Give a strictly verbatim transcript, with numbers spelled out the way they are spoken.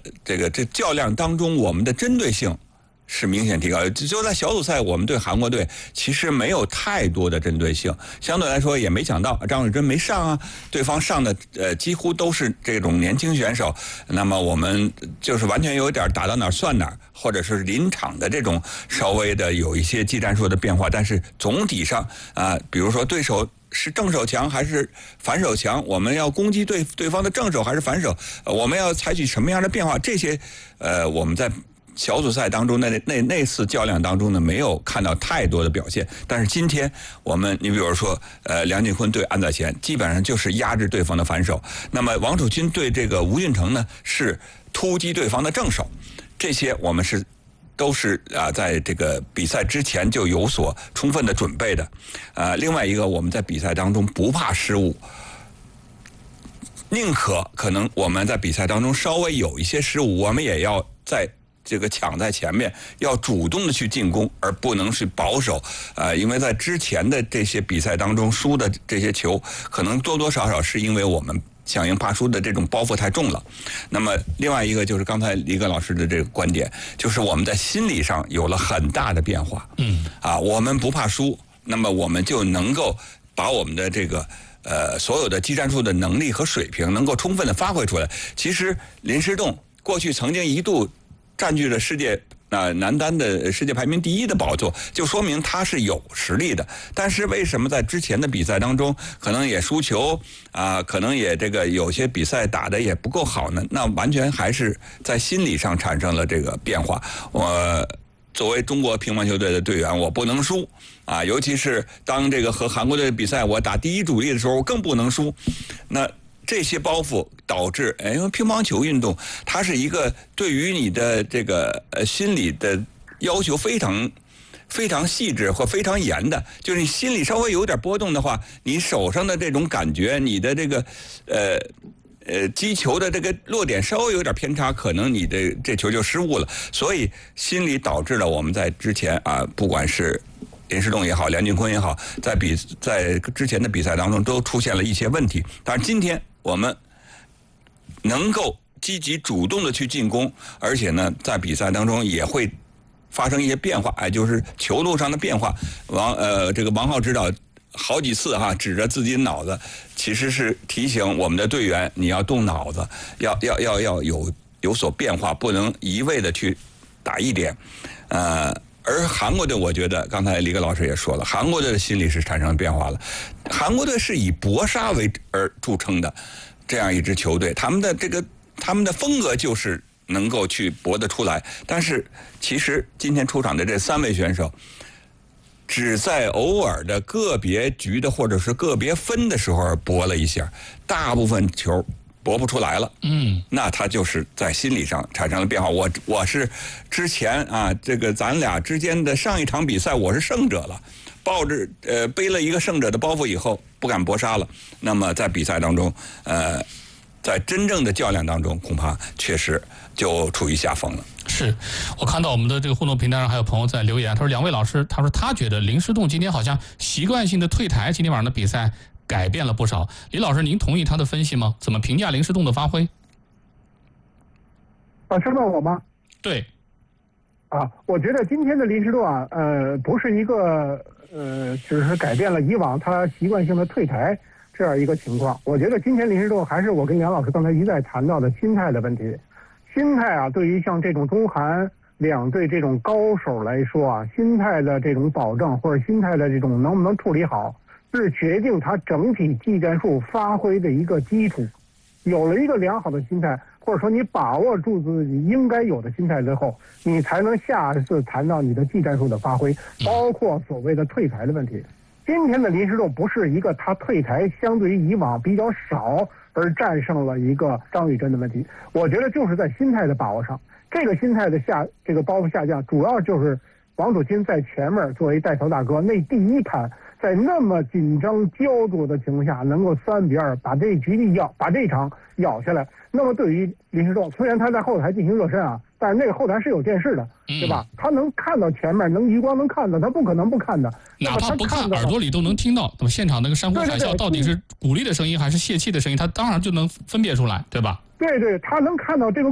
这个这较量当中，我们的针对性是明显提高。就在小组赛，我们对韩国队其实没有太多的针对性，相对来说也没想到张雨钧没上啊，对方上的呃几乎都是这种年轻选手，那么我们就是完全有点打到哪儿算哪儿，或者是临场的这种稍微的有一些技战术的变化，但是总体上啊、呃，比如说对手是正手强还是反手强，我们要攻击对对方的正手还是反手，呃、我们要采取什么样的变化，这些呃我们在小组赛当中的那那那次较量当中呢，没有看到太多的表现。但是今天我们，你比如说，呃，梁靖昆对安在贤，基本上就是压制对方的反手。那么王楚钦对这个吴运成呢，是突击对方的正手。这些我们是都是啊，在这个比赛之前就有所充分的准备的。呃，另外一个，我们在比赛当中不怕失误。宁可可能我们在比赛当中稍微有一些失误，我们也要在这个抢在前面，要主动的去进攻，而不能去保守。呃，因为在之前的这些比赛当中输的这些球，可能多多少少是因为我们想赢怕输的这种包袱太重了。那么另外一个就是刚才李戈老师的这个观点，就是我们在心理上有了很大的变化。嗯，啊，我们不怕输，那么我们就能够把我们的这个呃所有的技战术的能力和水平能够充分的发挥出来。其实林诗栋过去曾经一度占据了世界啊、呃、男单的世界排名第一的宝座，就说明他是有实力的。但是为什么在之前的比赛当中，可能也输球啊、呃，可能也这个有些比赛打得也不够好呢？那完全还是在心理上产生了这个变化。我作为中国乒乓球队的队员，我不能输啊！尤其是当这个和韩国队比赛，我打第一主力的时候，更不能输。那这些包袱导致，因为乒乓球运动它是一个对于你的这个呃心理的要求非常非常细致或非常严的，就是你心里稍微有点波动的话，你手上的这种感觉，你的这个呃呃击球的这个落点稍微有点偏差，可能你的这球就失误了。所以心理导致了我们在之前啊，不管是林诗栋也好，梁靖昆也好，在比在之前的比赛当中都出现了一些问题。但是今天我们能够积极主动的去进攻，而且呢，在比赛当中也会发生一些变化，哎，就是球路上的变化。王呃，这个王浩指导好几次哈、啊、指着自己脑子，其实是提醒我们的队员，你要动脑子，要要要要有有所变化，不能一味的去打一点，呃。而韩国队，我觉得刚才李戈老师也说了，韩国队的心理是产生变化了。韩国队是以搏杀为而著称的这样一支球队，他们的这个他们的风格就是能够去搏得出来。但是其实今天出场的这三位选手，只在偶尔的个别局的或者是个别分的时候搏了一下，大部分球搏不出来了，嗯，那他就是在心理上产生了变化。我我是之前啊，这个咱俩之间的上一场比赛，我是胜者了，抱着呃背了一个胜者的包袱以后，不敢搏杀了。那么在比赛当中，呃，在真正的较量当中，恐怕确实就处于下风了。 是我看到我们的这个互动平台上还有朋友在留言，他说两位老师，他说他觉得林诗栋今天好像习惯性的退台，今天晚上的比赛改变了不少。李老师，您同意他的分析吗？怎么评价林诗栋的发挥？ 啊，是问我吗？ 对。 啊，我觉得今天的林诗栋啊，呃，不是一个呃，只是改变了以往他习惯性的退台这样一个情况。我觉得今天林诗栋还是我跟梁老师刚才一再谈到的心态的问题。心态啊，对于像这种中韩两队这种高手来说啊，心态的这种保证或者心态的这种能不能处理好，是决定他整体技战术发挥的一个基础。有了一个良好的心态，或者说你把握住自己应该有的心态之后，你才能下一次谈到你的技战术的发挥，包括所谓的退台的问题。今天的林诗栋不是一个他退台相对于以往比较少而战胜了一个张雨钧的问题，我觉得就是在心态的把握上，这个心态的下这个包袱下降，主要就是王楚钦在前面作为带头大哥，那第一盘在那么紧张焦灼的情况下，能够三比二把这局力咬，把这场咬下来。那么对于林诗栋，虽然他在后台进行热身啊，但是那个后台是有电视的，对吧？他能看到前面，能余光能看到，他不可能不看的。 哪怕不看，耳朵里都能听到。那么现场那个山呼海啸到底是鼓励的声音还是泄气的声音，他当然就能分别出来，对吧？ 对对，他能看到这个。